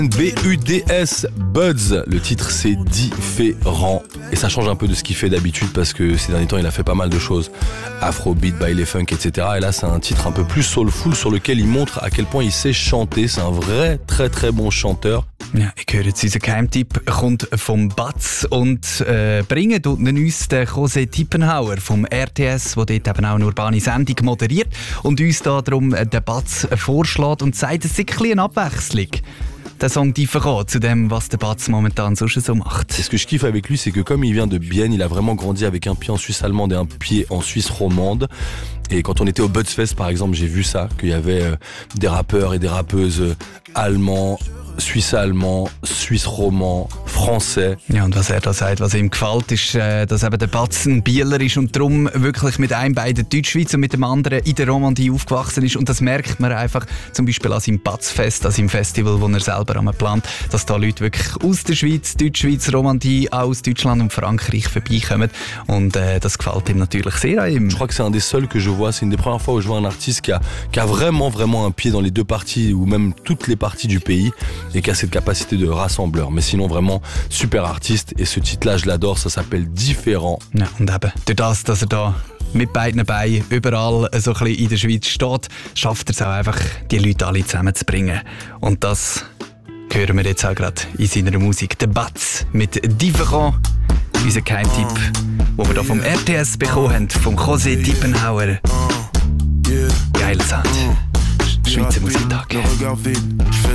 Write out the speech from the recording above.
BUDS, Buds, le titre c'est Différent et ça change un peu de ce qu'il fait d'habitude parce que ces derniers temps il a fait pas mal de choses, Afrobeat, baile funk, etc. Et là c'est un titre un peu plus soulful sur lequel il montre à quel point il sait chanter, c'est un vrai très très bon chanteur. Ja, ich höre jetzt, unser Geheimtipp kommt vom Batz und bringen uns den José Tippenhauer vom RTS, der dort eben auch eine urbane Sendung moderiert und uns da darum den Batz vorschlägt und sagt, es sei ein bisschen eine Abwechslung. Der Song Différent zu dem, was der Batz momentan so macht. Et ce que je kiffe avec lui, c'est que comme il vient de Bienne, il a vraiment grandi avec un pied en Suisse allemande et un pied en Suisse romande. Et quand on était au Budsfest, par exemple, j'ai vu ça, qu'il y avait des rappeurs et des rappeuses allemands, Suisse-Allemand, Suisse-Roman, Français. Ja, und was er da sagt, was ihm gefällt, ist, dass eben der Batz ein Bieler ist und darum wirklich mit einem Bein in der Deutschschweiz und mit dem anderen in der Romandie aufgewachsen ist. Und das merkt man einfach zum Beispiel an seinem Batzfest, an seinem Festival, das er selber plant, dass da Leute wirklich aus der Schweiz, Deutschschweiz, Romandie, auch aus Deutschland und Frankreich vorbeikommen. Und das gefällt ihm natürlich sehr an ihm. Je crois que c'est un des seuls que je vois, c'est une des premières fois où je vois un artiste qui a vraiment un pied dans les deux parties ou même toutes les parties du pays. Et qui a cette capacité de rassembleur. Mais sinon vraiment super artiste et ce titre-là je l'adore, ça s'appelle Différent. Ja, und eben durch das, dass er da mit beiden Beinen überall so ein bisschen in der Schweiz steht, schafft er es auch einfach, die Leute alle zusammenzubringen. Und das hören wir jetzt auch gerade in seiner Musik. Der Batz mit Différent, unser Geheimtipp, den wir hier vom RTS bekommen haben, vom José Tippenhauer. Geiler Sound. Schweizer Musiktag.